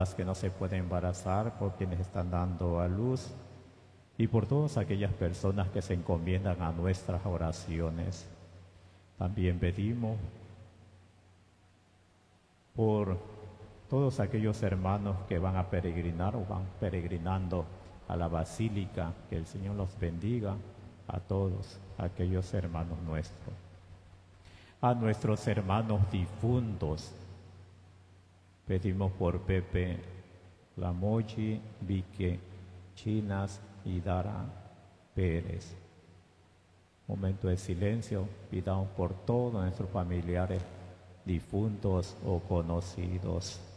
las que no se pueden embarazar, por quienes están dando a luz y por todas aquellas personas que se encomiendan a nuestras oraciones. También pedimos por todos aquellos hermanos que van a peregrinar o van peregrinando a la Basílica, que el Señor los bendiga a todos aquellos hermanos nuestros. A nuestros hermanos difuntos, pedimos por Pepe Lamochi, Vique Chinas y Dara Pérez. Momento de silencio, pidamos por todos nuestros familiares difuntos o conocidos.